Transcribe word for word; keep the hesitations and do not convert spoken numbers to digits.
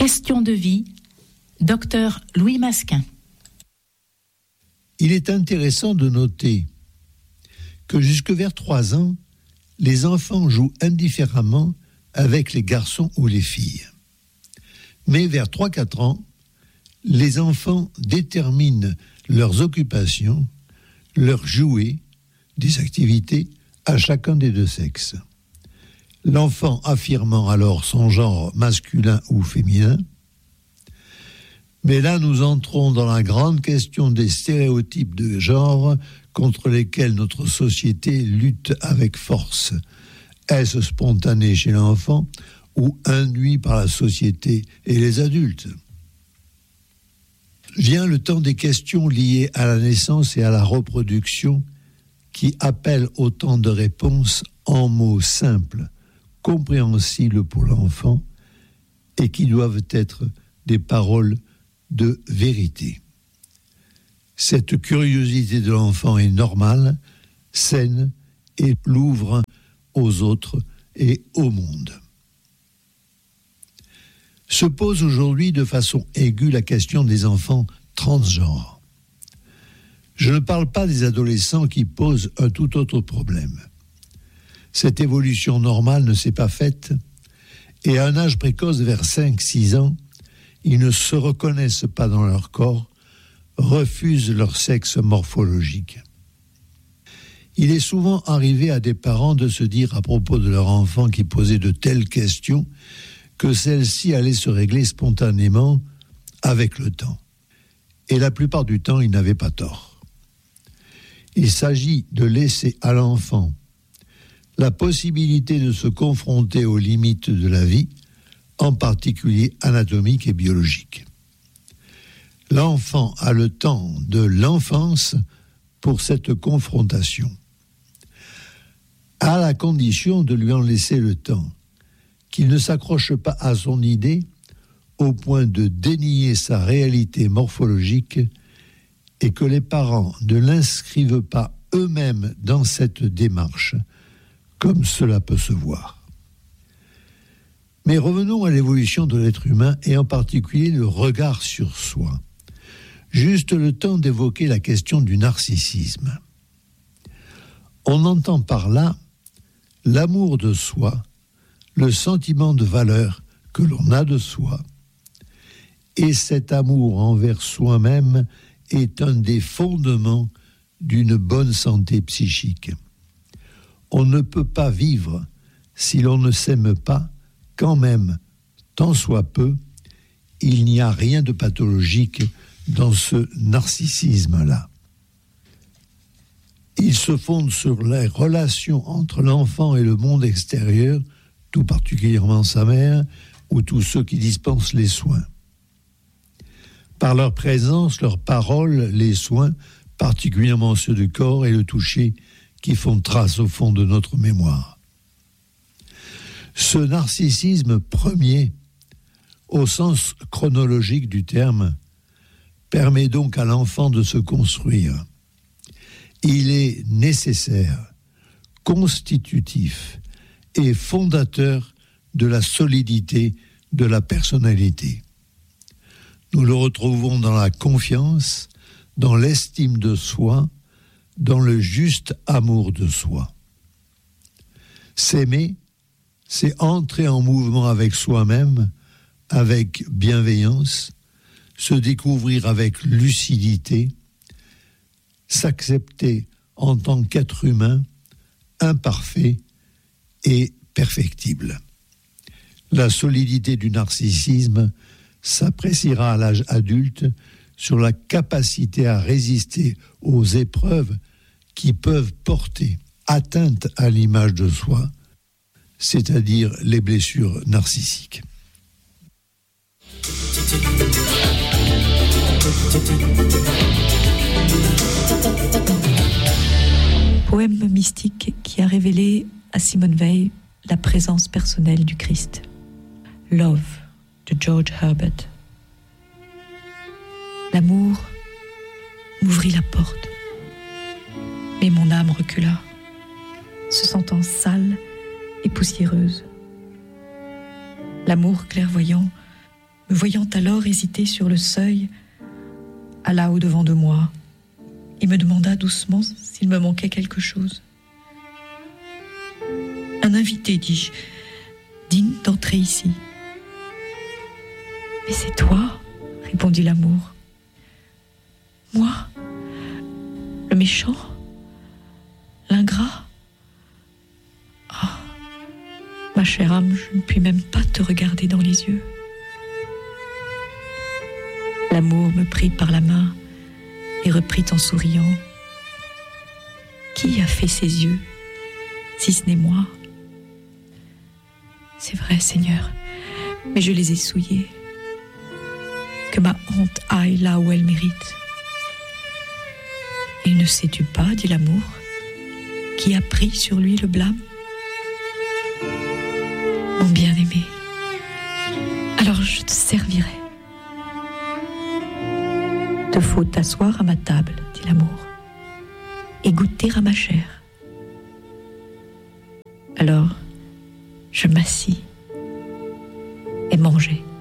Question de vie, docteur Louis Masquin. Il est intéressant de noter que jusque vers trois ans, les enfants jouent indifféremment avec les garçons ou les filles. Mais vers trois à quatre ans, les enfants déterminent leurs occupations, leurs jouets, des activités à chacun des deux sexes. L'enfant affirmant alors son genre masculin ou féminin. Mais là, nous entrons dans la grande question des stéréotypes de genre contre lesquels notre société lutte avec force. Est-ce spontané chez l'enfant ou induit par la société et les adultes ? Vient le temps des questions liées à la naissance et à la reproduction qui appellent autant de réponses en mots simples, compréhensibles pour l'enfant et qui doivent être des paroles de vérité. Cette curiosité de l'enfant est normale, saine et l'ouvre aux autres et au monde. Se pose aujourd'hui de façon aiguë la question des enfants transgenres. Je ne parle pas des adolescents qui posent un tout autre problème. Cette évolution normale ne s'est pas faite et à un âge précoce, vers cinq à six ans, ils ne se reconnaissent pas dans leur corps, refusent leur sexe morphologique. Il est souvent arrivé à des parents de se dire à propos de leur enfant qui posait de telles questions que celles-ci allaient se régler spontanément avec le temps. Et la plupart du temps, ils n'avaient pas tort. Il s'agit de laisser à l'enfant la possibilité de se confronter aux limites de la vie, en particulier anatomiques et biologiques. L'enfant a le temps de l'enfance pour cette confrontation, à la condition de lui en laisser le temps, qu'il ne s'accroche pas à son idée au point de dénier sa réalité morphologique et que les parents ne l'inscrivent pas eux-mêmes dans cette démarche, comme cela peut se voir. Mais revenons à l'évolution de l'être humain et en particulier le regard sur soi. Juste le temps d'évoquer la question du narcissisme. On entend par là l'amour de soi, le sentiment de valeur que l'on a de soi. Et cet amour envers soi-même est un des fondements d'une bonne santé psychique. On ne peut pas vivre si l'on ne s'aime pas, quand même, tant soit peu, il n'y a rien de pathologique dans ce narcissisme-là. Il se fonde sur les relations entre l'enfant et le monde extérieur, tout particulièrement sa mère, ou tous ceux qui dispensent les soins. Par leur présence, leurs paroles, les soins, particulièrement ceux du corps et le toucher, qui font trace au fond de notre mémoire. Ce narcissisme premier, au sens chronologique du terme, permet donc à l'enfant de se construire. Il est nécessaire, constitutif et fondateur de la solidité de la personnalité. Nous le retrouvons dans la confiance, dans l'estime de soi, dans le juste amour de soi. S'aimer, c'est entrer en mouvement avec soi-même, avec bienveillance, se découvrir avec lucidité, s'accepter en tant qu'être humain, imparfait et perfectible. La solidité du narcissisme s'appréciera à l'âge adulte sur la capacité à résister aux épreuves qui peuvent porter atteinte à l'image de soi, c'est-à-dire les blessures narcissiques. Poème mystique qui a révélé à Simone Weil la présence personnelle du Christ. Love de George Herbert. L'amour m'ouvrit la porte, mais mon âme recula, se sentant sale et poussiéreuse. L'amour clairvoyant me voyant alors hésiter sur le seuil, alla au-devant de moi et me demanda doucement s'il me manquait quelque chose. Un invité, dis-je, digne d'entrer ici. Mais c'est toi, répondit l'amour. Moi, le méchant, l'ingrat. Ah, ma chère âme, je ne puis même pas te regarder dans les yeux. L'amour me prit par la main et reprit en souriant. Qui a fait ses yeux, si ce n'est moi? C'est vrai, Seigneur, mais je les ai souillés. Que ma honte aille là où elle mérite. Et ne sais-tu pas, dit l'amour, qui a pris sur lui le blâme? Mon bien-aimé, alors je te servirai. Te faut t'asseoir à ma table, dit l'amour, et goûter à ma chair. Alors, je m'assis et mangeai.